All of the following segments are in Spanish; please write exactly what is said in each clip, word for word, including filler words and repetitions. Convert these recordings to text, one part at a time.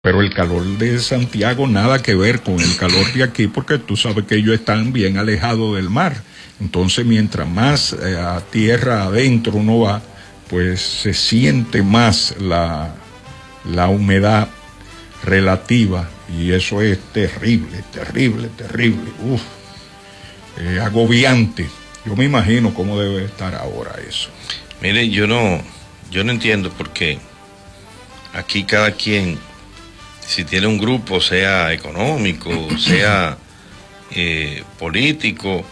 Pero el calor de Santiago nada que ver con el calor de aquí, porque tú sabes que ellos están bien alejados del mar. Entonces, mientras más eh, a tierra adentro uno va, pues se siente más la, la humedad relativa, y eso es terrible, terrible, terrible. Uf, eh, agobiante. Yo me imagino cómo debe estar ahora eso. Mire, yo no, yo no entiendo por qué aquí cada quien, si tiene un grupo, sea económico, sea eh, político,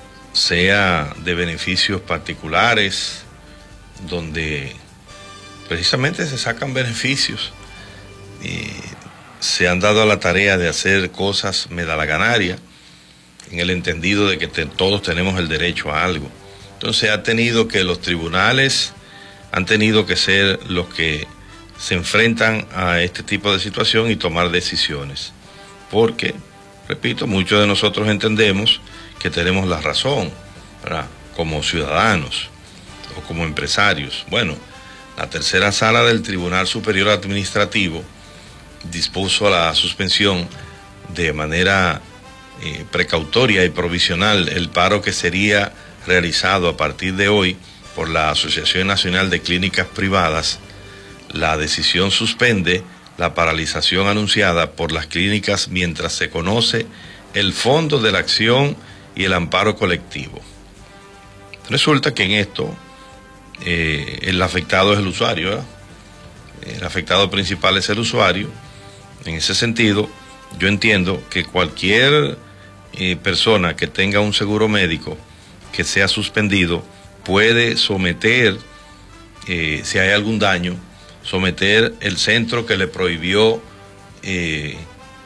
sea de beneficios particulares, donde precisamente se sacan beneficios, y se han dado a la tarea de hacer cosas medalaganarias, en el entendido de que te, todos tenemos el derecho a algo. Entonces ha tenido que los tribunales han tenido que ser los que se enfrentan a este tipo de situación y tomar decisiones, porque, repito, muchos de nosotros entendemos que tenemos la razón, ¿verdad?, como ciudadanos o como empresarios. Bueno, la tercera sala del Tribunal Superior Administrativo dispuso la suspensión de manera eh, precautoria y provisional el paro que sería realizado a partir de hoy por la Asociación Nacional de Clínicas Privadas. La decisión suspende la paralización anunciada por las clínicas mientras se conoce el fondo de la acción y el amparo colectivo. Resulta que en esto eh, el afectado es el usuario, ¿verdad? El afectado principal es el usuario. En ese sentido, yo entiendo que cualquier eh, persona que tenga un seguro médico que sea suspendido puede someter, eh, si hay algún daño, someter el centro que le prohibió eh,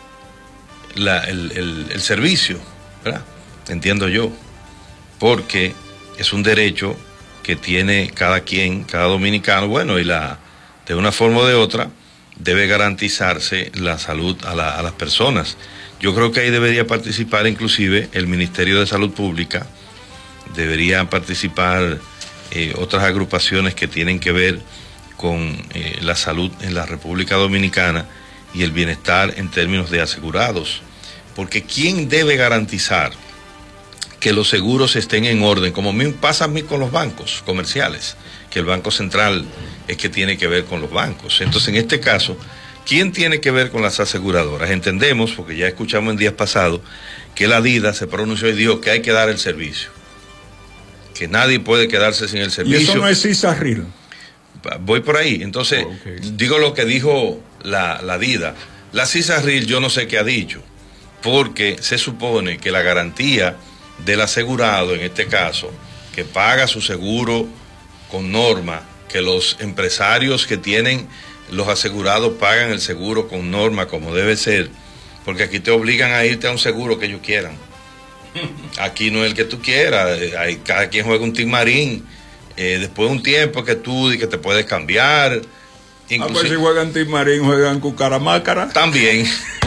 la, el, el, el servicio, ¿verdad? Entiendo yo, porque es un derecho que tiene cada quien, cada dominicano, bueno, y la de una forma o de otra debe garantizarse la salud a, la, a las personas. Yo creo que ahí debería participar inclusive el Ministerio de Salud Pública, deberían participar eh, otras agrupaciones que tienen que ver con eh, la salud en la República Dominicana y el bienestar en términos de asegurados. Porque ¿quién debe garantizar que los seguros estén en orden? Como me pasa a mí con los bancos comerciales, que el Banco Central es que tiene que ver con los bancos. Entonces, en este caso, ¿quién tiene que ver con las aseguradoras? Entendemos, porque ya escuchamos en días pasados, que la DIDA se pronunció y dijo que hay que dar el servicio, que nadie puede quedarse sin el servicio. ¿Y eso no es CISARRIL? Voy por ahí. Entonces, oh, okay. digo lo que dijo la, la DIDA. La CISARRIL yo no sé qué ha dicho, porque se supone que la garantía del asegurado, en este caso, que paga su seguro con norma, que los empresarios que tienen los asegurados pagan el seguro con norma como debe ser, porque aquí te obligan a irte a un seguro que ellos quieran. Aquí no es el que tú quieras, hay, cada quien juega un timarín, eh, después de un tiempo que tú y que te puedes cambiar. Inclusive, ah, pues si juegan timarín, juegan cucaramácara. También.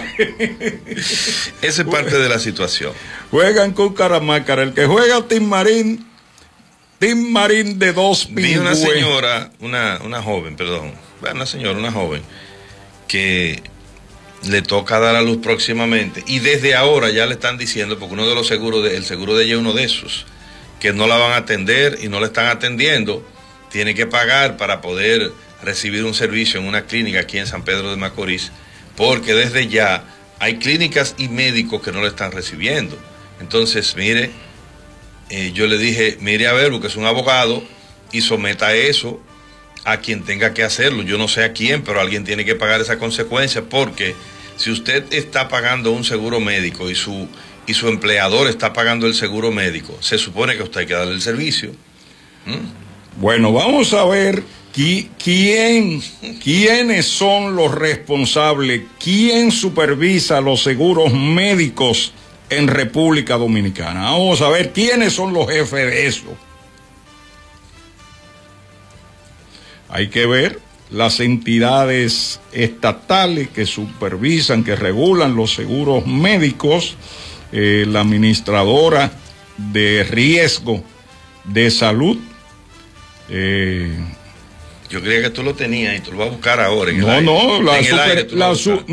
Esa es parte de la situación. Juegan cucaramácara, el que juega timarín, timarín de dos pingües. Vi una señora, una, una joven, perdón, una señora, una joven, que le toca dar a luz próximamente, y desde ahora ya le están diciendo, porque uno de los seguros, de, el seguro de ella es uno de esos, que no la van a atender y no la están atendiendo, tiene que pagar para poder recibir un servicio en una clínica aquí en San Pedro de Macorís, porque desde ya hay clínicas y médicos que no le están recibiendo. Entonces, mire, eh, yo le dije, mire a ver, porque es un abogado, y someta eso a quien tenga que hacerlo. Yo no sé a quién, pero alguien tiene que pagar esa consecuencia, porque si usted está pagando un seguro médico y su, y su empleador está pagando el seguro médico, se supone que usted hay que darle el servicio. ¿Mm? Bueno, vamos a ver quién, quiénes son los responsables, quién supervisa los seguros médicos en República Dominicana. Vamos a ver quiénes son los jefes de eso. Hay que ver las entidades estatales que supervisan, que regulan los seguros médicos, eh, la administradora de riesgo de salud, eh, Yo creía que tú lo tenías y tú lo vas a buscar ahora. En no, el no, la, en el super, aire tú lo la, vas a su, buscar.